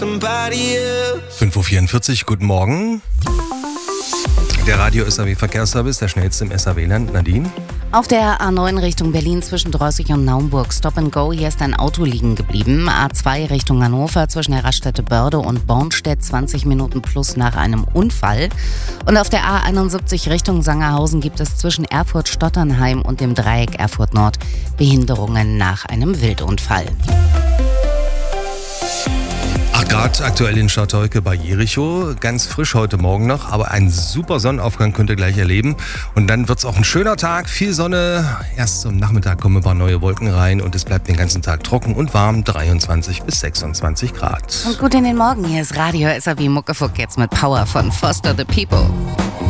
5:44 Uhr, guten Morgen. Der Radio-SAW-Verkehrsservice, der schnellste im SAW-Land. Nadine? Auf der A9 Richtung Berlin zwischen Drossig und Naumburg Stop and Go. Hier ist ein Auto liegen geblieben. A2 Richtung Hannover zwischen der Raststätte Börde und Bornstedt 20 Minuten plus nach einem Unfall. Und auf der A71 Richtung Sangerhausen gibt es zwischen Erfurt-Stotternheim und dem Dreieck Erfurt Nord Behinderungen nach einem Wildunfall. 8 Grad aktuell in Scharteuke bei Jericho. Ganz frisch heute Morgen noch, aber einen super Sonnenaufgang könnt ihr gleich erleben. Und dann wird es auch ein schöner Tag, viel Sonne. Erst zum Nachmittag kommen ein paar neue Wolken rein und es bleibt den ganzen Tag trocken und warm, 23 bis 26 Grad. Und gut in den Morgen, hier ist Radio SAW Muckefuck jetzt mit Power von Foster the People.